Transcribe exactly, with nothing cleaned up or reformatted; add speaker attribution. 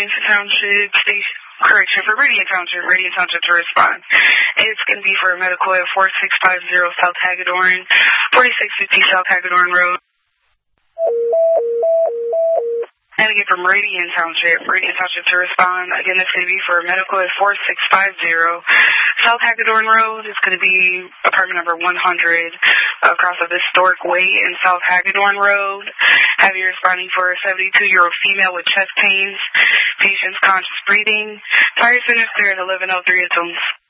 Speaker 1: Livingston Township, station, correction, for Radiant Township, Radiant Township to respond. It's going to be for a medical at four six five zero South Hagedorn, forty-six fifty South Hagedorn Road. And again, from Radiant Township, Radiant Township to respond. Again, it's going to be for a medical at four six five zero South Hagedorn Road. It's going to be apartment number one hundred across a historic way in South Hagedorn Road. Have you responding for a seventy-two-year-old female with chest pains, patient's conscious breathing. Fire center there at eleven oh three at Tones.